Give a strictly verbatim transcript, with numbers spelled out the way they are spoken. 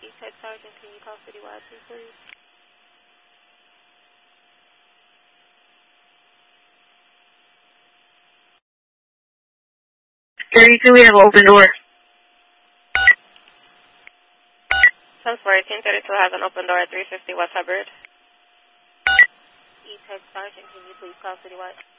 E-Tech Sergeant, can you call Citywide two, please? thirty-two, we have open door. ten fourteen thirty-two has an open door at three fifty West Hubbard. E-Tech Sergeant, can you please call Citywide?